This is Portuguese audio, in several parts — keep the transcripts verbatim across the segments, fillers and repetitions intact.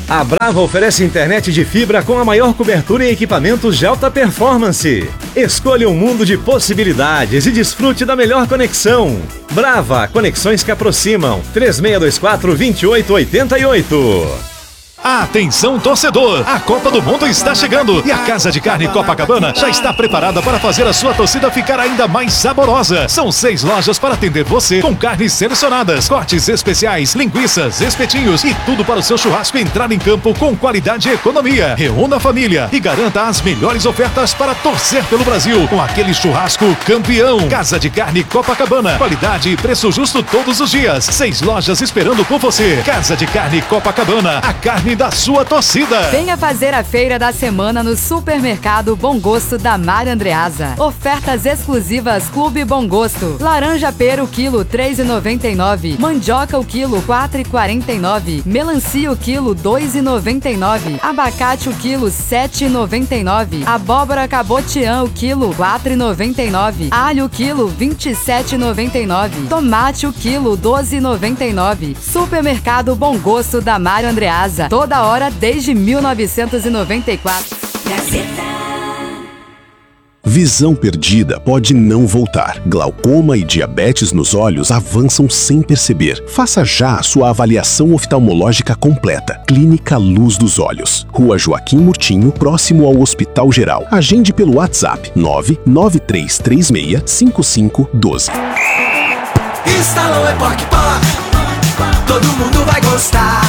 A Brava oferece internet de fibra com a maior cobertura em equipamentos de alta performance. Escolha um mundo de possibilidades e desfrute da melhor conexão. Brava, conexões que aproximam. três seis dois quatro, dois oito oito oito. Atenção, torcedor! A Copa do Mundo está chegando e a Casa de Carne Copacabana já está preparada para fazer a sua torcida ficar ainda mais saborosa. São seis lojas para atender você com carnes selecionadas, cortes especiais, linguiças, espetinhos e tudo para o seu churrasco entrar em campo com qualidade e economia. Reúna a família e garanta as melhores ofertas para torcer pelo Brasil com aquele churrasco campeão. Casa de Carne Copacabana. Qualidade e preço justo todos os dias. Seis lojas esperando por você. Casa de Carne Copacabana. A carne da sua torcida. Venha fazer a feira da semana no Supermercado Bom Gosto da Mário Andreasa. Ofertas exclusivas Clube Bom Gosto. Laranja pera o quilo três reais e noventa e nove centavos. Mandioca o quilo quatro reais e quarenta e nove centavos. Melancia o quilo dois reais e noventa e nove centavos. Abacate o quilo sete reais e noventa e nove centavos. Abóbora cabotiã o quilo quatro reais e noventa e nove centavos. Alho o quilo vinte e sete reais e noventa e nove centavos. Tomate o quilo doze reais e noventa e nove centavos. Supermercado Bom Gosto da Mário Andreasa. Toda hora desde mil novecentos e noventa e quatro. Gazeta. Visão perdida pode não voltar. Glaucoma e diabetes nos olhos avançam sem perceber. Faça já a sua avaliação oftalmológica completa. Clínica Luz dos Olhos. Rua Joaquim Murtinho, próximo ao Hospital Geral. Agende pelo WhatsApp nove nove três três seis cinco cinco um dois. Instalou Epoch Pop, todo mundo vai gostar.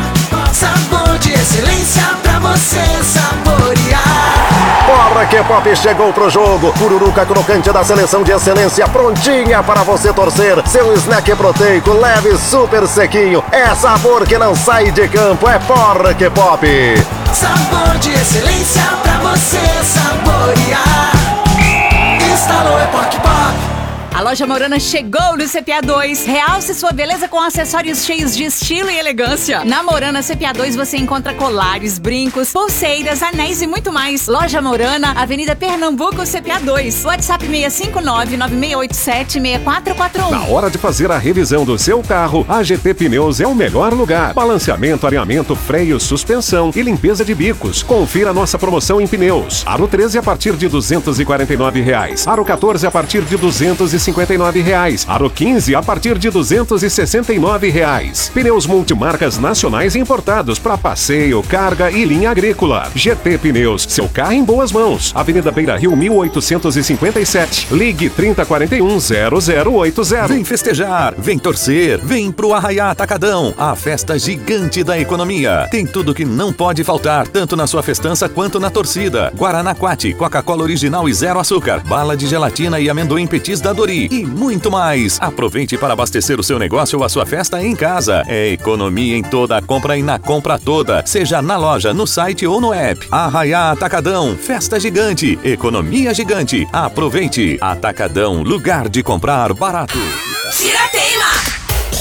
Sabor de excelência pra você saborear. Porra que Pop chegou pro jogo. Pururuca crocante da seleção de excelência, prontinha para você torcer. Seu snack proteico, leve, super sequinho. É sabor que não sai de campo, é Porra que Pop. Sabor de excelência pra você saborear. Instalou Epoch Pop. A loja Morana chegou no C P A dois. Realce sua beleza com acessórios cheios de estilo e elegância. Na Morana C P A dois você encontra colares, brincos, pulseiras, anéis e muito mais. Loja Morana, Avenida Pernambuco, C P A dois. WhatsApp seis cinco nove, nove seis oito sete, seis quatro quatro um. Na hora de fazer a revisão do seu carro, a G T Pneus é o melhor lugar. Balanceamento, alinhamento, freio, suspensão e limpeza de bicos. Confira nossa promoção em pneus. Aro treze a partir de duzentos e quarenta e nove reais. Aro quatorze a partir de duzentos e cinquenta e nove reais. Aro quinze a partir de duzentos e sessenta e nove reais. Pneus multimarcas nacionais importados para passeio, carga e linha agrícola. G T Pneus, seu carro em boas mãos. Avenida Beira Rio mil oitocentos e cinquenta e sete. Ligue trinta quarenta e um, zero zero oito zero. Vem festejar, vem torcer, vem pro Arraiá Atacadão, a festa gigante da economia. Tem tudo que não pode faltar, tanto na sua festança quanto na torcida. Guaraná Quati, Coca-Cola original e zero açúcar, bala de gelatina e amendoim petis da Dori e muito mais. Aproveite para abastecer o seu negócio ou a sua festa em casa. É economia em toda a compra e na compra toda, seja na loja, no site ou no app. Arraiá Atacadão, festa gigante, economia gigante. Aproveite. Atacadão, lugar de comprar barato. Tirateima.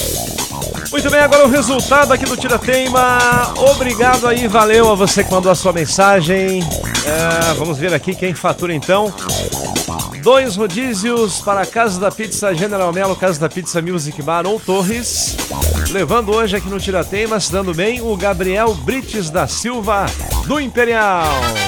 Muito bem, agora o resultado aqui do Tirateima. Obrigado aí, valeu a você que mandou a sua mensagem. É, vamos ver aqui quem fatura então. Dois rodízios para a Casa da Pizza General Melo, Casa da Pizza Music Bar ou Torres. Levando hoje aqui no Tirateima, se dando bem, o Gabriel Brites da Silva, do Imperial.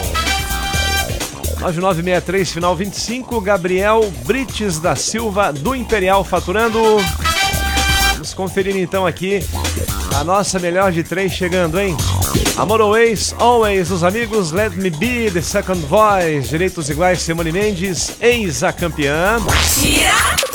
nove nove seis três, final vinte e cinco, Gabriel Brites da Silva, do Imperial, faturando. Vamos conferir então aqui a nossa melhor de três chegando, hein? Amor Always, Always, os amigos, Let Me Be, The Second Voice, Direitos Iguais, Simone Mendes, ex a campeã. Tira